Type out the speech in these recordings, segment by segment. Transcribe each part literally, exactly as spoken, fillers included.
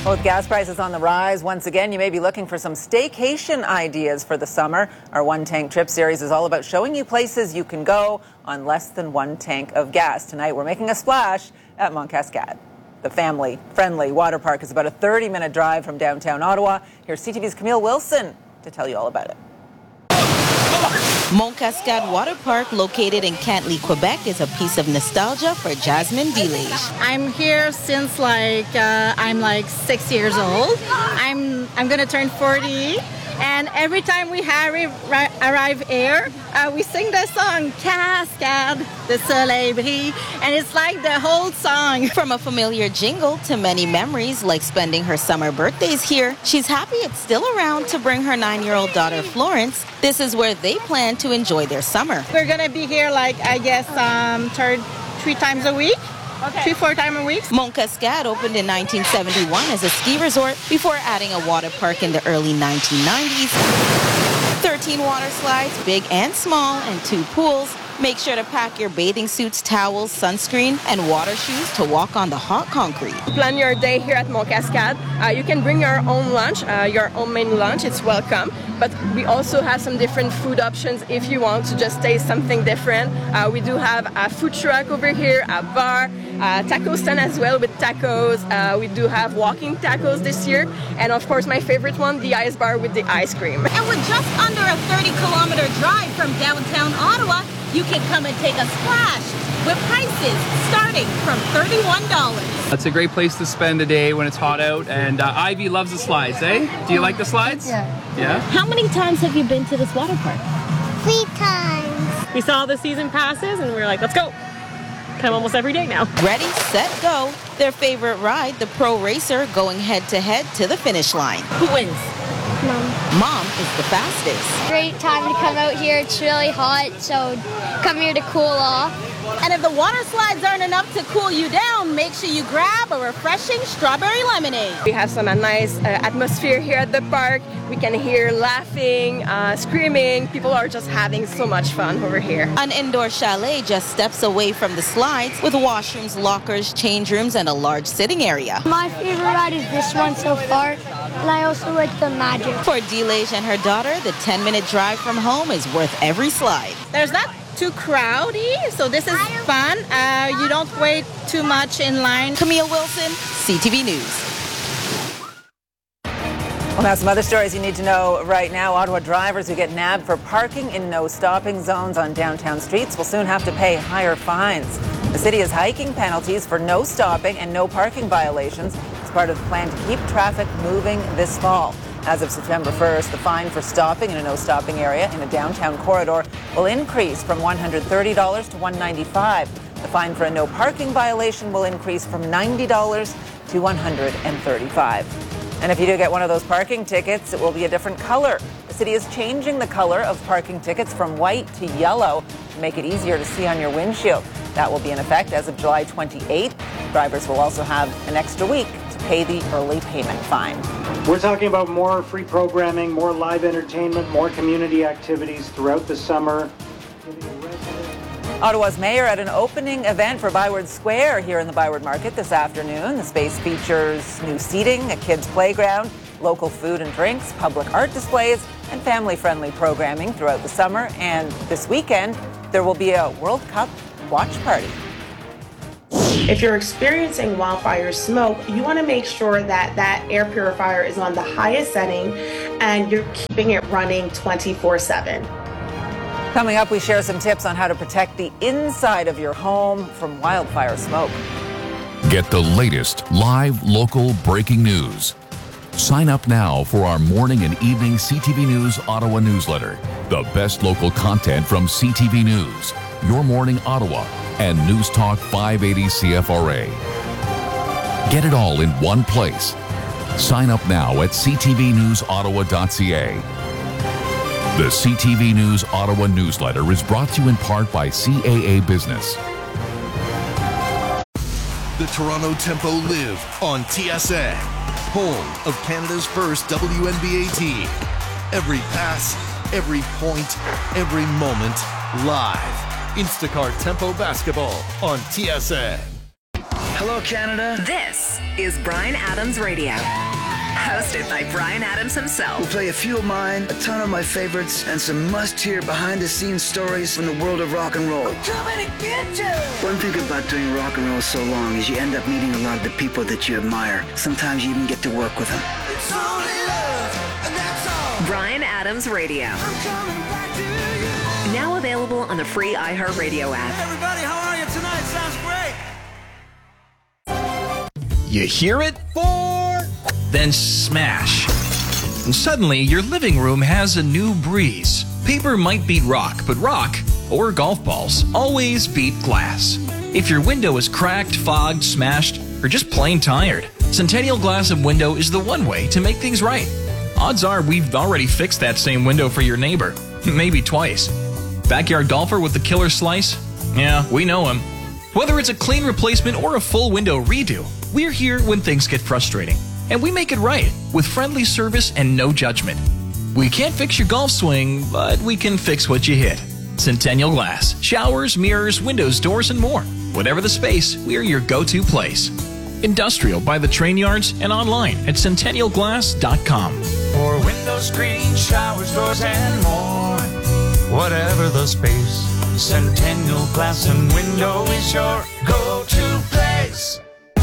Well, with gas prices on the rise, once again, you may be looking for some staycation ideas for the summer. Our One Tank Trip series is all about showing you places you can go on less than one tank of gas. Tonight, we're making a splash at Mont Cascade. The family-friendly water park is about a thirty-minute drive from downtown Ottawa. Here's C T V's Camille Wilson to tell you all about it. Mont Cascade Water Park, located in Cantley, Quebec, is a piece of nostalgia for Jasmine Delage. I'm here since like uh, I'm like six years old. I'm I'm gonna turn forty, and every time we arrive, arrive here, uh, we sing the song Cascade de Soleil brille, and it's like the whole song. From a familiar jingle to many memories, like spending her summer birthdays here, she's happy it's still around to bring her nine-year-old daughter Florence. This is where they plan to enjoy their summer. We're gonna be here like I guess um, third, three times a week. Okay. Three, four times a week. Mont Cascade opened in nineteen seventy-one as a ski resort before adding a water park in the early nineteen nineties. thirteen water slides, big and small, and two pools. Make sure to pack your bathing suits, towels, sunscreen, and water shoes to walk on the hot concrete. Plan your day here at Mont Cascade. Uh, you can bring your own lunch, uh, your own main lunch. It's welcome. But we also have some different food options if you want to just taste something different. Uh, we do have a food truck over here, a bar, a taco stand as well with tacos. Uh, we do have walking tacos this year. And of course, my favorite one, the ice bar with the ice cream. And with just under a thirty kilometer drive from downtown Ottawa, you can come and take a splash with prices starting from thirty-one dollars. That's a great place to spend a day when it's hot out. And uh, Ivy loves the slides, eh? Do you like the slides? Yeah. Yeah? How many times have you been to this water park? Three times. We saw the season passes and we were like, let's go. Come almost every day now. Ready, set, go. Their favorite ride, the Pro Racer, going head-to-head to the finish line. Who wins? Mom. Mom is the fastest. Great time to come out here. It's really hot, so come here to cool off. And if the water slides aren't enough to cool you down, make sure you grab a refreshing strawberry lemonade. We have some uh, nice uh, atmosphere here at the park. We can hear laughing, uh, screaming. People are just having so much fun over here. An indoor chalet just steps away from the slides with washrooms, lockers, change rooms, and a large sitting area. My favorite ride is this one so far, and I also like the magic. For Delage and her daughter, the ten-minute drive from home is worth every slide. There's not too crowdy, so this is fun. Uh, you don't wait too much in line. Camille Wilson, C T V News. Well, now some other stories you need to know right now. Ottawa drivers who get nabbed for parking in no-stopping zones on downtown streets will soon have to pay higher fines. The city is hiking penalties for no-stopping and no-parking violations as part of the plan to keep traffic moving this fall. As of September first, the fine for stopping in a no-stopping area in a downtown corridor will increase from one hundred thirty dollars to one hundred ninety-five dollars. The fine for a no-parking violation will increase from ninety dollars to one hundred thirty-five dollars. And if you do get one of those parking tickets, it will be a different color. The city is changing the color of parking tickets from white to yellow to make it easier to see on your windshield. That will be in effect as of July twenty-eighth. Drivers will also have an extra week to pay the early payment fine. We're talking about more free programming, more live entertainment, more community activities throughout the summer. Ottawa's mayor at an opening event for Byward Square here in the Byward Market this afternoon. The space features new seating, a kids' playground, local food and drinks, public art displays, and family-friendly programming throughout the summer. And this weekend, there will be a World Cup watch party. If you're experiencing wildfire smoke, you want to make sure that that air purifier is on the highest setting and you're keeping it running twenty-four seven. Coming up, we share some tips on how to protect the inside of your home from wildfire smoke. Get the latest live local breaking news. Sign up now for our morning and evening C T V News Ottawa newsletter. The best local content from C T V News, Your Morning Ottawa, and News Talk five eighty C F R A. Get it all in one place. Sign up now at c t v news ottawa dot c a. The C T V News Ottawa newsletter is brought to you in part by C A A Business. The Toronto Tempo live on T S N, home of Canada's first W N B A team. Every pass, every point, every moment, live. Instacart Tempo Basketball on T S N. Hello, Canada. This is Bryan Adams Radio. Hosted by Bryan Adams himself. We'll play a few of mine, a ton of my favorites, and some must-hear behind-the-scenes stories from the world of rock and roll. I'm coming to get you! One thing about doing rock and roll so long is you end up meeting a lot of the people that you admire. Sometimes you even get to work with them. It's only love, and that's all. Bryan Adams Radio. I'm coming back to you. Now available on the free iHeartRadio app. Hey everybody, how are you tonight? Sounds great. You hear it? Four. Then smash. And suddenly, your living room has a new breeze. Paper might beat rock, but rock, or golf balls, always beat glass. If your window is cracked, fogged, smashed, or just plain tired, Centennial Glass and Window is the one way to make things right. Odds are we've already fixed that same window for your neighbor. Maybe twice. Backyard golfer with the killer slice? Yeah, we know him. Whether it's a clean replacement or a full window redo, we're here when things get frustrating. And we make it right with friendly service and no judgment. We can't fix your golf swing, but we can fix what you hit. Centennial Glass. Showers, mirrors, windows, doors, and more. Whatever the space, we're your go-to place. Industrial by the train yards and online at centennial glass dot com. For window screens, showers, doors, and more. Whatever the space, Centennial Glass and Window is your go-to place.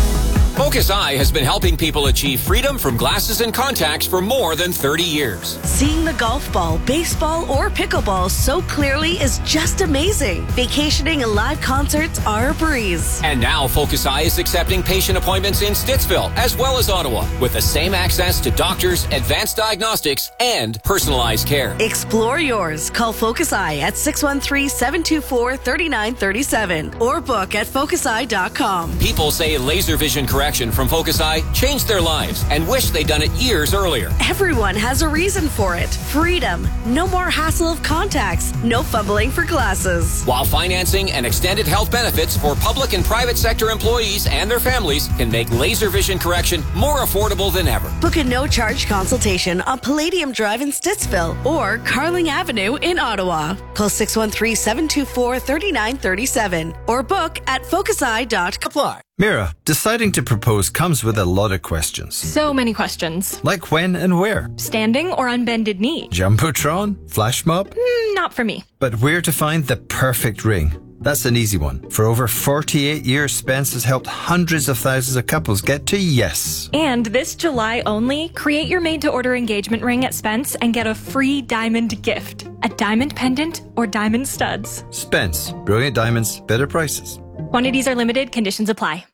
Focus Eye has been helping people achieve freedom from glasses and contacts for more than thirty years. Seeing the golf ball, baseball, or pickleball so clearly is just amazing. Vacationing and live concerts are a breeze. And now Focus Eye is accepting patient appointments in Stittsville as well as Ottawa with the same access to doctors, advanced diagnostics, and personalized care. Explore yours. Call Focus Eye at six one three, seven two four, three nine three seven or book at focus eye dot com. People say laser vision correction from Focus Eye changed their lives and wish they'd done it years earlier. Everyone has a reason for it. Freedom. No more hassle of contacts. No fumbling for glasses. While financing and extended health benefits for public and private sector employees and their families can make laser vision correction more affordable than ever. Book a no-charge consultation on Palladium Drive in Stittsville or Carling Avenue in Ottawa. Call six one three, seven two four, three nine three seven or book at focus eye dot com. Apply. Mira, deciding to propose comes with a lot of questions. So many questions. Like when and where? Standing or on bended knee? Jumbotron? Flash mob? Mm, not for me. But where to find the perfect ring? That's an easy one. For over forty-eight years, Spence has helped hundreds of thousands of couples get to yes. And this July only, create your made-to-order engagement ring at Spence and get a free diamond gift. A diamond pendant or diamond studs. Spence. Brilliant diamonds, better prices. Quantities are limited. Conditions apply.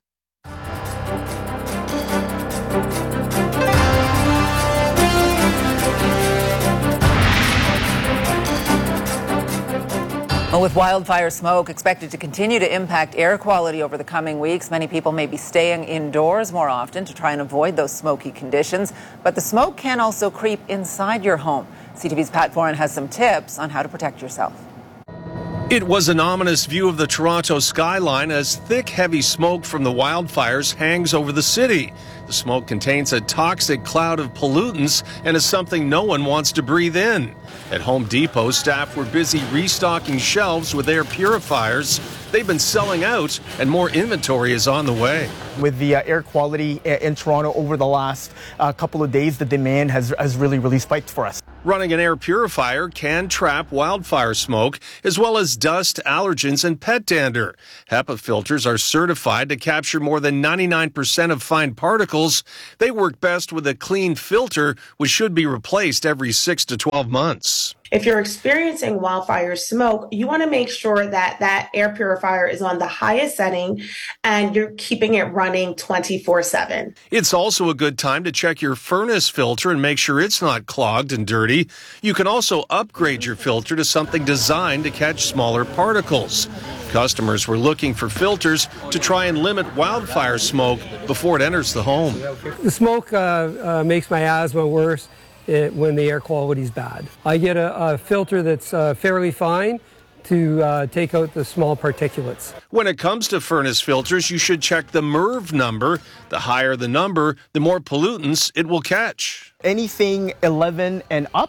Well, with wildfire smoke expected to continue to impact air quality over the coming weeks, many people may be staying indoors more often to try and avoid those smoky conditions. But the smoke can also creep inside your home. C T V's Pat Foran has some tips on how to protect yourself. It was an ominous view of the Toronto skyline as thick, heavy smoke from the wildfires hangs over the city. The smoke contains a toxic cloud of pollutants and is something no one wants to breathe in. At Home Depot, staff were busy restocking shelves with air purifiers. They've been selling out, and more inventory is on the way. With the uh, air quality in Toronto over the last uh, couple of days, the demand has, has really, really spiked for us. Running an air purifier can trap wildfire smoke, as well as dust, allergens, and pet dander. HEPA filters are certified to capture more than ninety-nine percent of fine particles. They work best with a clean filter, which should be replaced every six to twelve months. If you're experiencing wildfire smoke, you want to make sure that that air purifier is on the highest setting and you're keeping it running twenty-four seven. It's also a good time to check your furnace filter and make sure it's not clogged and dirty. You can also upgrade your filter to something designed to catch smaller particles. Customers were looking for filters to try and limit wildfire smoke before it enters the home. The smoke uh, uh, makes my asthma worse It, when the air quality is bad. I get a, a filter that's uh, fairly fine to uh, take out the small particulates. When it comes to furnace filters, you should check the M R V number. The higher the number, the more pollutants it will catch. Anything eleven and up,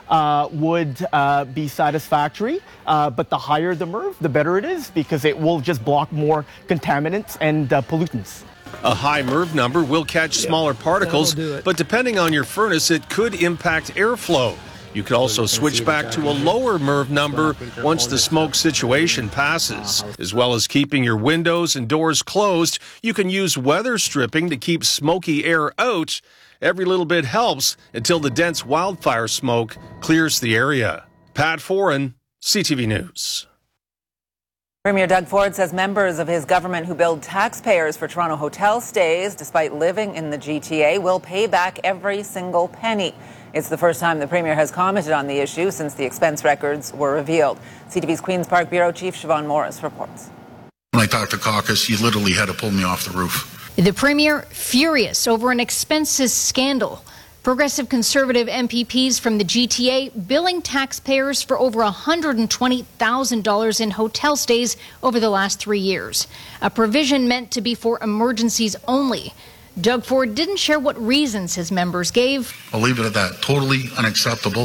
uh, would uh, be satisfactory, uh, but the higher the MERV, the better it is, because it will just block more contaminants and uh, pollutants. A high MERV number will catch smaller particles, but depending on your furnace, it could impact airflow. You could also switch back to a lower MERV number once the smoke situation passes. As well as keeping your windows and doors closed, you can use weather stripping to keep smoky air out. Every little bit helps until the dense wildfire smoke clears the area. Pat Foran, C T V News. Premier Doug Ford says members of his government who billed taxpayers for Toronto hotel stays, despite living in the G T A, will pay back every single penny. It's the first time the Premier has commented on the issue since the expense records were revealed. C T V's Queen's Park Bureau Chief Siobhan Morris reports. When I talked to caucus, he literally had to pull me off the roof. The Premier furious over an expenses scandal. Progressive Conservative M P Ps from the G T A billing taxpayers for over one hundred twenty thousand dollars in hotel stays over the last three years. A provision meant to be for emergencies only. Doug Ford didn't share what reasons his members gave. I'll leave it at that. Totally unacceptable.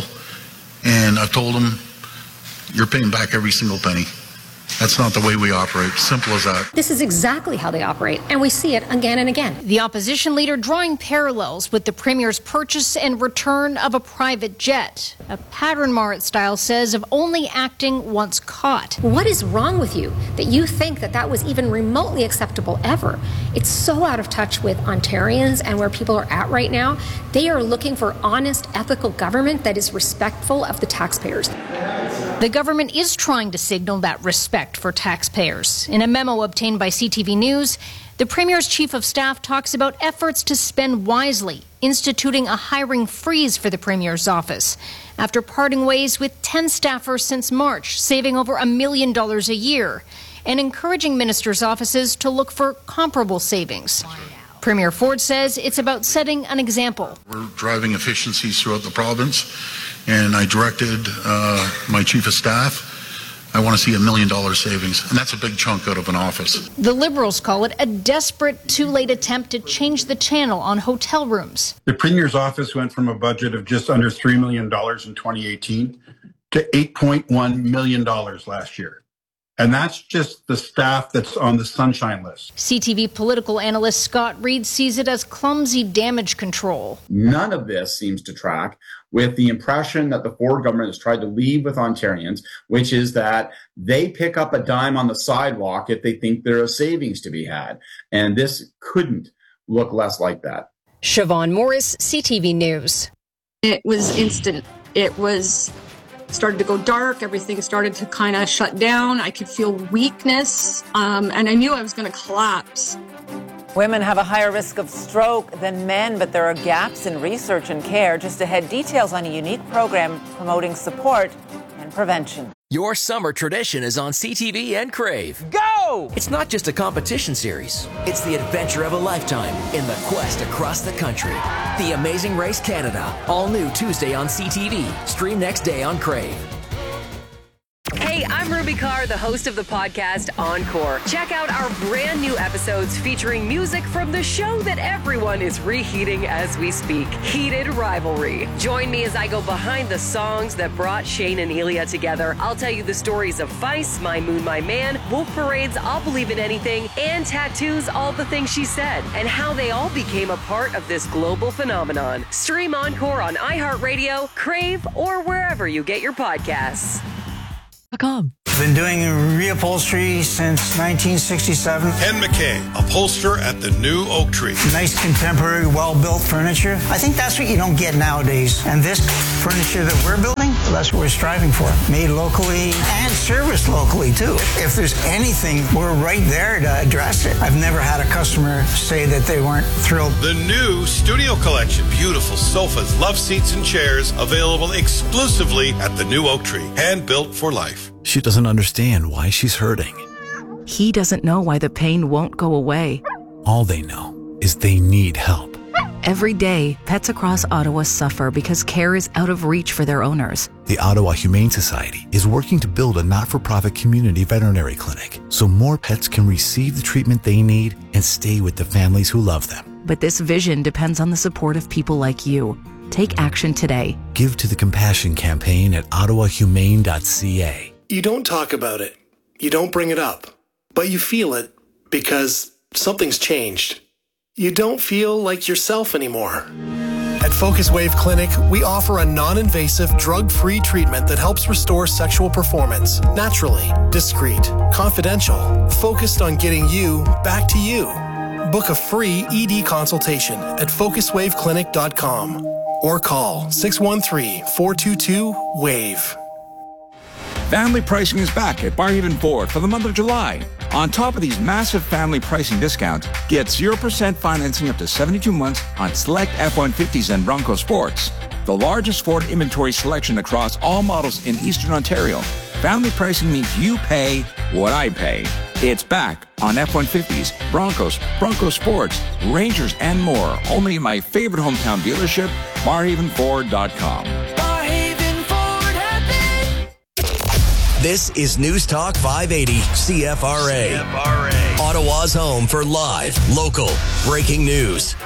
And I've told him, you're paying back every single penny. That's not the way we operate. Simple as that. This is exactly how they operate, and we see it again and again. The opposition leader drawing parallels with the Premier's purchase and return of a private jet. A pattern, Marit Stiles says, of only acting once caught. What is wrong with you that you think that that was even remotely acceptable ever? It's so out of touch with Ontarians and where people are at right now. They are looking for honest, ethical government that is respectful of the taxpayers. The government is trying to signal that respect for taxpayers. In a memo obtained by C T V News, the Premier's Chief of Staff talks about efforts to spend wisely, instituting a hiring freeze for the Premier's office after parting ways with ten staffers since March, saving over a million dollars a year, and encouraging ministers' offices to look for comparable savings. Premier Ford says it's about setting an example. We're driving efficiencies throughout the province, and I directed uh, my chief of staff. I want to see a million dollar savings, and that's a big chunk out of an office. The Liberals call it a desperate, too-late attempt to change the channel on hotel rooms. The Premier's office went from a budget of just under three million dollars in twenty eighteen to eight point one million dollars last year. And that's just the staff that's on the sunshine list. C T V political analyst Scott Reid sees it as clumsy damage control. None of this seems to track with the impression that the Ford government has tried to leave with Ontarians, which is that they pick up a dime on the sidewalk if they think there are savings to be had. And this couldn't look less like that. Siobhan Morris, C T V News. It was instant. It was started to go dark. Everything started to kind of shut down. I could feel weakness, um, and I knew I was going to collapse. Women have a higher risk of stroke than men, but there are gaps in research and care. Just ahead, details on a unique program promoting support and prevention. Your summer tradition is on C T V and Crave. Go! It's not just a competition series. It's the adventure of a lifetime in the quest across the country. The Amazing Race Canada. All new Tuesday on C T V. Stream next day on Crave. Hey, I'm Ruby Carr, the host of the podcast Encore. Check out our brand new episodes featuring music from the show that everyone is reheating as we speak, Heated Rivalry. Join me as I go behind the songs that brought Shane and Elia together. I'll tell you the stories of Feist, My Moon, My Man, Wolf Parade's I'll Believe in Anything, and Tattoos, All the Things She Said, and how they all became a part of this global phenomenon. Stream Encore on iHeartRadio, Crave, or wherever you get your podcasts. Come. Been doing reupholstery since nineteen sixty-seven. Ken McKay, upholsterer at the New Oak Tree. Nice contemporary, well-built furniture. I think that's what you don't get nowadays. And this furniture that we're building, well, that's what we're striving for. Made locally and serviced locally, too. If there's anything, we're right there to address it. I've never had a customer say that they weren't thrilled. The new Studio Collection. Beautiful sofas, love seats, and chairs available exclusively at the New Oak Tree. Hand-built for life. She doesn't understand why she's hurting. He doesn't know why the pain won't go away. All they know is they need help. Every day, pets across Ottawa suffer because care is out of reach for their owners. The Ottawa Humane Society is working to build a not-for-profit community veterinary clinic so more pets can receive the treatment they need and stay with the families who love them. But this vision depends on the support of people like you. Take action today. Give to the Compassion Campaign at ottawa humane dot c a. You don't talk about it. You don't bring it up. But you feel it because something's changed. You don't feel like yourself anymore. At Focus Wave Clinic, we offer a non-invasive, drug-free treatment that helps restore sexual performance naturally, discreet, confidential, focused on getting you back to you. Book a free E D consultation at focus wave clinic dot com or call six one three, four two two, WAVE. Family pricing is back at Barrhaven Ford for the month of July. On top of these massive family pricing discounts, get zero percent financing up to seventy-two months on select F one fifties and Bronco Sports. The largest Ford inventory selection across all models in Eastern Ontario. Family pricing means you pay what I pay. It's back on F one fifties, Broncos, Bronco Sports, Rangers, and more. Only in my favorite hometown dealership, barrhaven ford dot com. This is News Talk five eighty C F R A. C F R A. Ottawa's home for live, local, breaking news.